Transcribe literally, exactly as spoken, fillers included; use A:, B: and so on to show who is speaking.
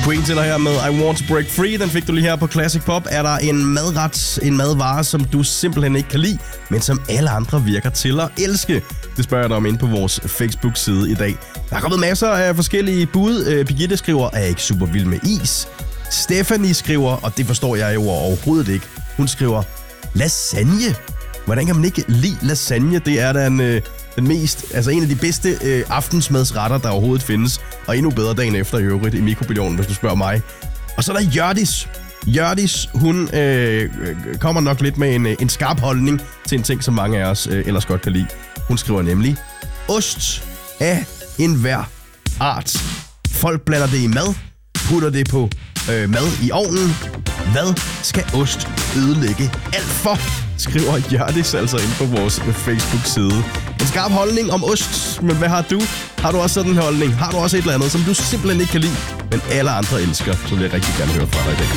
A: Queen til dig her med I Want to Break Free. Den fik du lige her på Classic Pop. Er der en madret, en madvare, som du simpelthen ikke kan lide, men som alle andre virker til at elske? Det spørger jeg dig om inde på vores Facebook-side i dag. Der er kommet masser af forskellige bud. Birgitte skriver, er ikke super vild med is. Stephanie skriver, og det forstår jeg jo overhovedet ikke. Hun skriver, lasagne. Hvordan kan man ikke lide lasagne? Det er den, øh, den mest, altså en af de bedste øh, aftensmadsretter, der overhovedet findes. Og endnu bedre dagen efter i øvrigt i mikrobølgeovnen, hvis du spørger mig. Og så er der Hjørdis. Hjørdis, hun øh, kommer nok lidt med en, en skarp holdning til en ting, som mange af os øh, ellers godt kan lide. Hun skriver nemlig, ost af enhver art. Folk blander det i mad, putter det på øh, mad i ovnen. Hvad skal ost ødelægge alt for? Skriver Hjørdis altså ind på vores Facebook-side. En skarp holdning om ost, men hvad har du? Har du også sådan en holdning? Har du også et eller andet, som du simpelthen ikke kan lide, men alle andre elsker? Så vil jeg rigtig gerne høre fra dig i dag.